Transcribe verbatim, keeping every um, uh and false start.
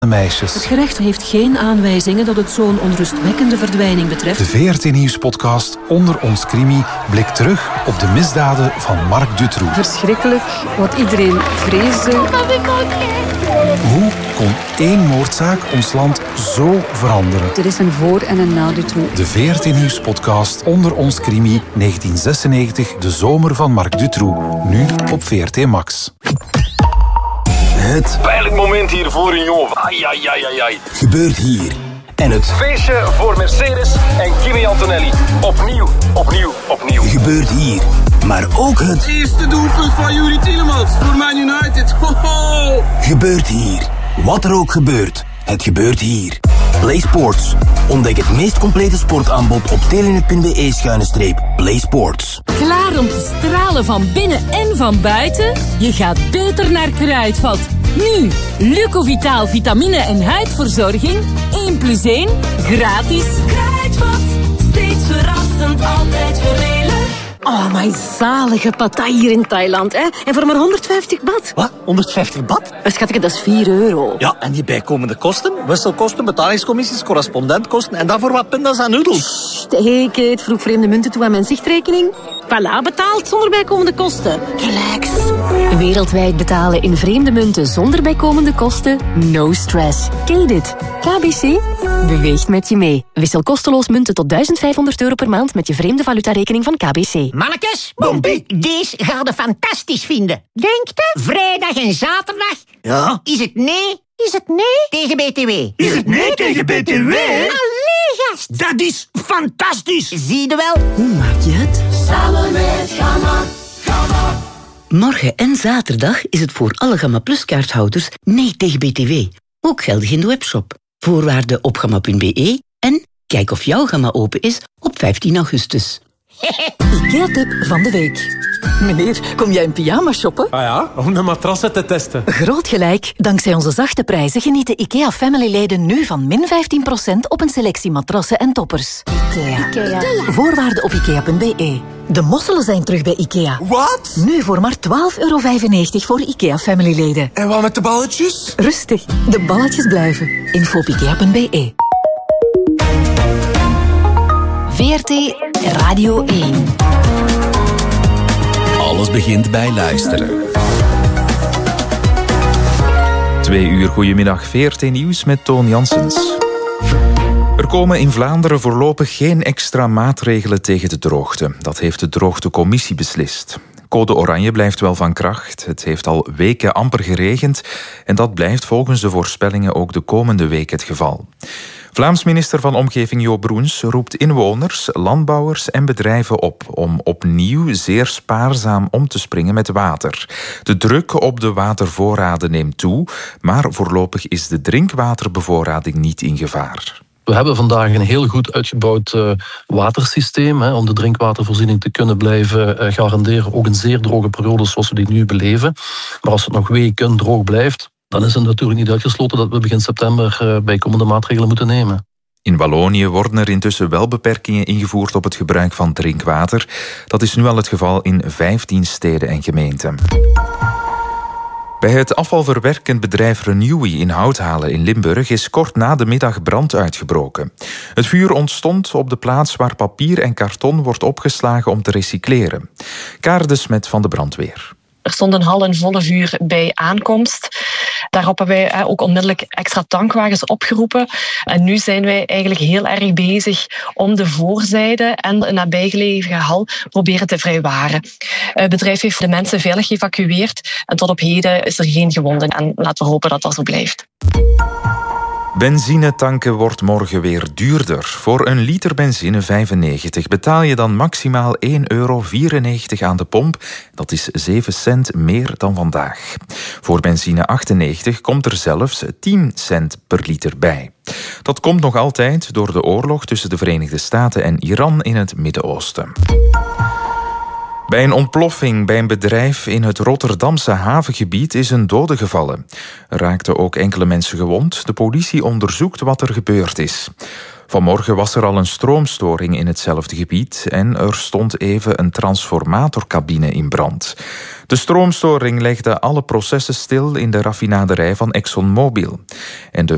meisjes. Het gerecht heeft geen aanwijzingen dat het zo'n onrustwekkende verdwijning betreft. De V R T Nieuws-podcast Onder ons Crimi blikt terug op de misdaden van Marc Dutroux. Verschrikkelijk, wat iedereen vreesde. Hoe kon één moordzaak ons land zo veranderen? Er is een voor- en een na Dutroux. De V R T Nieuws-podcast Onder ons Crimi negentien zesennegentig, de zomer van Marc Dutroux. Nu op V R T Max. Het pijnlijk moment hier voor een jongen. Ai, ai, ai, ai, ai. gebeurt hier. En het Feestje voor Mercedes en Kimi Antonelli. Opnieuw, opnieuw, opnieuw. gebeurt hier. Maar ook het Eerste doelpunt van Yuri Tielemans voor Man United. Hoho! gebeurt hier. Wat er ook gebeurt, het gebeurt hier. Play Sports. Ontdek het meest complete sportaanbod op telenet punt be schuine streep Play Sports. Klaar om te stralen van binnen en van buiten? Je gaat beter naar Kruidvat. Nu, Lucovitaal vitamine en huidverzorging. één plus één, gratis. Kruidvat, steeds verrassend, altijd voordelig. Oh, mijn zalige patai hier in Thailand, hè? En voor maar honderdvijftig baht. Wat? honderdvijftig baht? Schatje, dat is vier euro. Ja, en die bijkomende kosten? Wisselkosten, betalingscommissies, correspondentkosten en daarvoor wat pindas en noedels. Hé, Kate, vroeg vreemde munten toe aan mijn zichtrekening. Voilà, betaald zonder bijkomende kosten. Relax. Wereldwijd betalen in vreemde munten zonder bijkomende kosten? No stress. Ken je dit? K B C beweegt met je mee. Wissel kosteloos munten tot duizend vijfhonderd euro per maand met je vreemde valutarekening van K B C. Mannekes, Bompie, deze gaat je fantastisch vinden. Denkt je? Vrijdag en zaterdag? Ja? Is het nee? Is het nee tegen B T W? Is het nee tegen B T W? Allee, gast. Dat is fantastisch. Zie je wel? Hoe maak je het? Samen met Gamma, Gamma. Morgen en zaterdag is het voor alle Gamma Plus kaarthouders nee tegen B T W. Ook geldig in de webshop. Voorwaarden op gamma punt be en kijk of jouw Gamma open is op vijftien augustus. IKEA-tip van de week. Meneer, kom jij in pyjama shoppen? Ah ja, om de matrassen te testen. Groot gelijk. Dankzij onze zachte prijzen genieten IKEA Family-leden nu van min vijftien procent op een selectie matrassen en toppers. IKEA. IKEA. Voorwaarden op ikea punt be. De mosselen zijn terug bij IKEA. Wat? Nu voor maar twaalf euro vijfennegentig voor IKEA Family-leden. En wat met de balletjes? Rustig, de balletjes blijven. Info op ikea punt be. V R T Radio één. Alles begint bij luisteren. Twee uur goedemiddag, V R T Nieuws met Toon Janssens. Er komen in Vlaanderen voorlopig geen extra maatregelen tegen de droogte. Dat heeft de droogtecommissie beslist. Code oranje blijft wel van kracht. Het heeft al weken amper geregend en dat blijft volgens de voorspellingen ook de komende week het geval. Vlaams minister van Omgeving Jo Broens roept inwoners, landbouwers en bedrijven op om opnieuw zeer spaarzaam om te springen met water. De druk op de watervoorraden neemt toe, maar voorlopig is de drinkwaterbevoorrading niet in gevaar. We hebben vandaag een heel goed uitgebouwd uh, watersysteem hè, om de drinkwatervoorziening te kunnen blijven uh, garanderen. Ook in zeer droge periodes zoals we die nu beleven. Maar als het nog weken droog blijft, dan is het natuurlijk niet uitgesloten dat we begin september uh, bijkomende maatregelen moeten nemen. In Wallonië worden er intussen wel beperkingen ingevoerd op het gebruik van drinkwater. Dat is nu al het geval in vijftien steden en gemeenten. Bij het afvalverwerkend bedrijf Renewy in Houthalen in Limburg is kort na de middag brand uitgebroken. Het vuur ontstond op de plaats waar papier en karton wordt opgeslagen om te recycleren. Kaar de Smet van de brandweer. Er stond een hal in volle vuur bij aankomst. Daarop hebben wij ook onmiddellijk extra tankwagens opgeroepen. En nu zijn wij eigenlijk heel erg bezig om de voorzijde en een nabijgelegen hal proberen te vrijwaren. Het bedrijf heeft de mensen veilig geëvacueerd en tot op heden is er geen gewonden. En laten we hopen dat dat zo blijft. Benzine tanken wordt morgen weer duurder. Voor een liter benzine vijfennegentig betaal je dan maximaal één euro vierennegentig aan de pomp. Dat is zeven cent meer dan vandaag. Voor benzine achtennegentig komt er zelfs tien cent per liter bij. Dat komt nog altijd door de oorlog tussen de Verenigde Staten en Iran in het Midden-Oosten. Bij een ontploffing bij een bedrijf in het Rotterdamse havengebied is een dode gevallen. Er raakten ook enkele mensen gewond. De politie onderzoekt wat er gebeurd is. Vanmorgen was er al een stroomstoring in hetzelfde gebied en er stond even een transformatorcabine in brand. De stroomstoring legde alle processen stil in de raffinaderij van ExxonMobil. En de